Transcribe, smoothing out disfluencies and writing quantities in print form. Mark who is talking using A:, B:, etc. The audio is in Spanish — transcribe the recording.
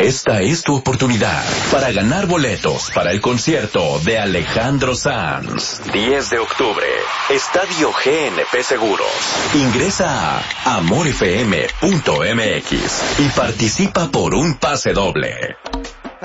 A: Esta es tu oportunidad para ganar boletos para el concierto de Alejandro Sanz. 10 de octubre, Estadio GNP Seguros. Ingresa a amorfm.mx y participa por un pase doble.